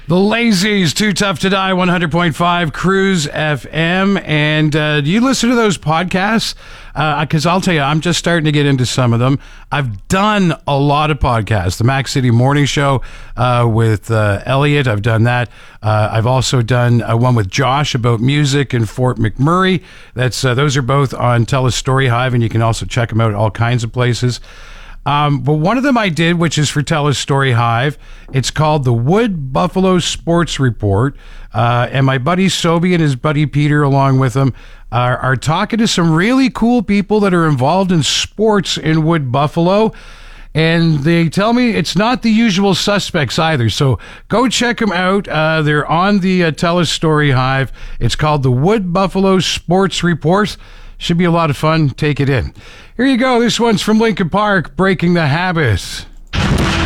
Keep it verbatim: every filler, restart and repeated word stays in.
The Lazies, Too Tough to Die, one hundred point five Cruise F M. And uh, do you listen to those podcasts? Because uh, I'll tell you, I'm just starting to get into some of them. I've done a lot of podcasts. The Mac City Morning Show uh, with uh, Elliot, I've done that. Uh, I've also done uh, one with Josh about music in Fort McMurray. That's uh, those are both on Tell a Story Hive, and you can also check them out at all kinds of places. Um, but one of them I did, which is for Tell a Story Hive. It's called the Wood Buffalo Sports Report. Uh, and my buddy Sobe and his buddy Peter, along with him, are, are talking to some really cool people that are involved in sports in Wood Buffalo. And they tell me it's not the usual suspects either. So go check them out. Uh, they're on the uh, Tell a Story Hive. It's called the Wood Buffalo Sports Report. Should be a lot of fun. Take it in. Here you go. This one's from Linkin Park, Breaking the Habit.